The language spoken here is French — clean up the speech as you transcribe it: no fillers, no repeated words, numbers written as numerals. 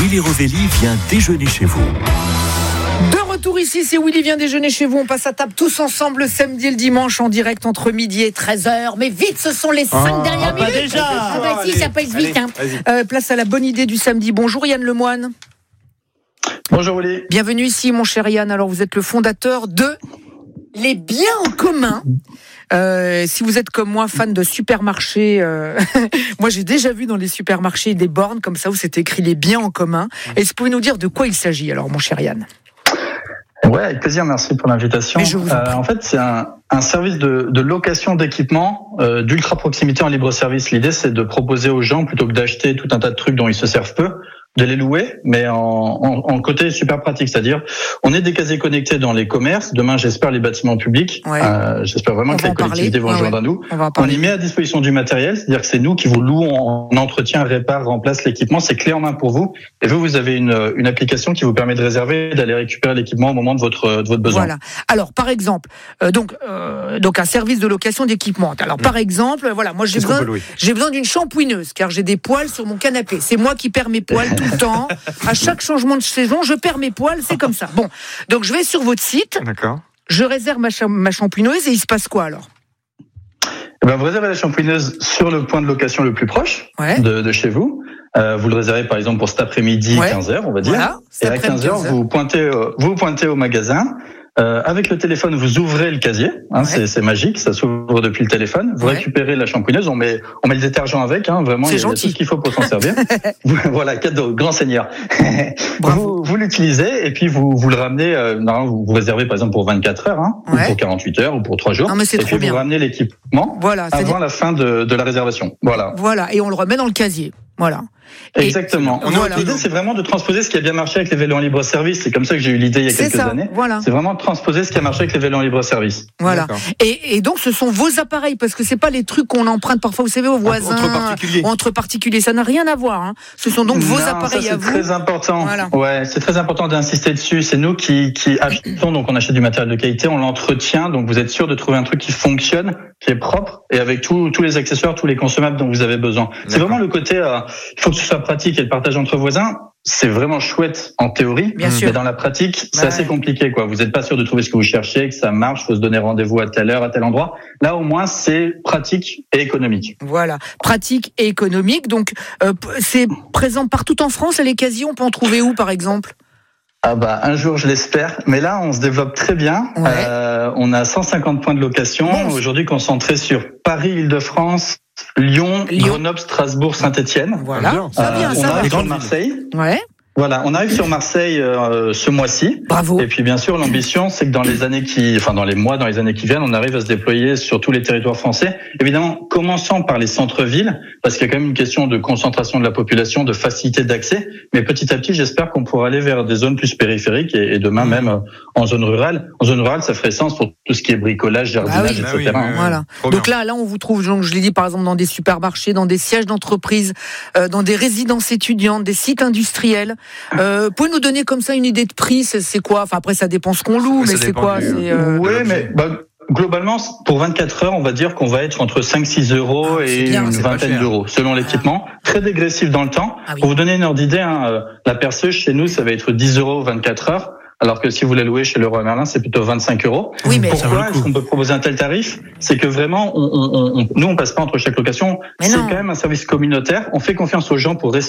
Willy Rovelli vient déjeuner chez vous. De retour ici, c'est Willy vient déjeuner chez vous. On passe à table tous ensemble le samedi et le dimanche en direct entre midi et 13h. Mais vite, ce sont les 5 dernières minutes. Déjà. Si, ça passe vite. Place à la bonne idée du samedi. Bonjour Yann Lemoine. Bonjour Willy. Bienvenue ici mon cher Yann. Alors vous êtes le fondateur de Les Biens en commun. Si vous êtes comme moi fan de supermarchés, moi j'ai déjà vu dans les supermarchés des bornes comme ça où c'est écrit les biens en commun. Est-ce que vous pouvez nous dire de quoi il s'agit alors mon cher Yann? Ouais, avec plaisir, merci pour l'invitation. En fait, c'est un service de location d'équipement d'ultra proximité en libre service. L'idée, c'est de proposer aux gens, plutôt que d'acheter tout un tas de trucs dont ils se servent peu, de les louer, mais en côté super pratique. C'est-à-dire, on est des casiers connectés dans les commerces. Demain, j'espère les bâtiments publics. Ouais. J'espère vraiment que les collectivités vont rejoindre à nous. On y met à disposition du matériel, c'est-à-dire que c'est nous qui vous louons en entretien, répare, remplace l'équipement. C'est clé en main pour vous. Et vous avez une application qui vous permet de réserver et d'aller récupérer l'équipement au moment de votre besoin. Voilà. Alors, par exemple, donc un service de location d'équipement. Alors, par exemple, voilà, moi j'ai besoin d'une shampouineuse car j'ai des poils sur mon canapé. C'est moi qui perds mes poils tout le temps. À chaque changement de saison, je perds mes poils, c'est comme ça. Bon, donc je vais sur votre site. D'accord. Je réserve ma shampouineuse et il se passe quoi alors ? Vous réservez la shampouineuse sur le point de location le plus proche de chez vous. Vous le réservez par exemple pour cet après-midi 15h, on va dire. Voilà, et à 15h, vous pointez au magasin. Avec le téléphone, vous ouvrez le casier. C'est magique, ça s'ouvre depuis le téléphone. Vous récupérez la shampouineuse, on met le détergent avec. Vraiment, il y a tout ce qu'il faut pour s'en servir. Voilà, cadeau, grand seigneur. Vous l'utilisez et puis vous le ramenez. Vous réservez par exemple pour 24 heures, ou pour 48 heures, ou pour 3 jours. Non, mais c'est et trop puis vous ramenez l'équipement avant la fin de la réservation. Voilà, et on le remet dans le casier. Voilà. Exactement. L'idée, c'est vraiment de transposer ce qui a bien marché avec les vélos en libre service. C'est comme ça que j'ai eu l'idée il y a quelques années. Voilà. C'est vraiment de transposer ce qui a marché avec les vélos en libre service. Voilà. Et donc, ce sont vos appareils, parce que c'est pas les trucs qu'on emprunte parfois, vous savez, aux voisins. Entre particuliers. Ça n'a rien à voir. Ce sont donc vos appareils à vous. C'est très important. Voilà. Ouais, c'est très important d'insister dessus. C'est nous qui achetons, donc on achète du matériel de qualité, on l'entretient. Donc vous êtes sûr de trouver un truc qui fonctionne, qui est propre, et avec tous les accessoires, tous les consommables dont vous avez besoin. C'est vraiment le côté, il faut que ce soit pratique et le partage entre voisins. C'est vraiment chouette en théorie, mais dans la pratique, c'est assez compliqué, quoi. Vous n'êtes pas sûr de trouver ce que vous cherchez, que ça marche, faut se donner rendez-vous à telle heure, à tel endroit. Là, au moins, c'est pratique et économique. Voilà, pratique et économique. Donc, c'est présent partout en France, les casiers. On peut en trouver où, par exemple ? Un jour, je l'espère. Mais là, on se développe très bien. On a 150 points de location. Aujourd'hui, concentrés sur Paris, Île-de-France, Lyon, Grenoble, Strasbourg, Saint-Etienne. Voilà. Ça vient, on arrive sur Marseille. Voilà, on arrive sur Marseille ce mois-ci. Bravo. Et puis bien sûr, l'ambition, c'est que dans les années qui viennent, on arrive à se déployer sur tous les territoires français. Évidemment, commençant par les centres-villes, parce qu'il y a quand même une question de concentration de la population, de facilité d'accès. Mais petit à petit, j'espère qu'on pourra aller vers des zones plus périphériques et demain même en zone rurale. En zone rurale, ça ferait sens pour tout ce qui est bricolage, jardinage, etc. Voilà. Donc là, on vous trouve, donc je l'ai dit, par exemple, dans des supermarchés, dans des sièges d'entreprise, dans des résidences étudiantes, des sites industriels. Pouvez nous donner comme ça une idée de prix, c'est quoi ? Enfin après ça dépend ce qu'on loue, mais c'est quoi ? Globalement, pour 24 heures, on va dire qu'on va être entre 5-6 euros et une vingtaine d'euros, selon l'équipement. Très dégressif dans le temps. Pour vous donner une ordre d'idée, la perceuse chez nous, ça va être 10 euros 24 heures. Alors que si vous la louez chez Leroy Merlin, c'est plutôt 25 euros. Oui, mais pourquoi est-ce qu'on peut proposer un tel tarif ? C'est que vraiment, nous, on passe pas entre chaque location. C'est quand même un service communautaire. On fait confiance aux gens pour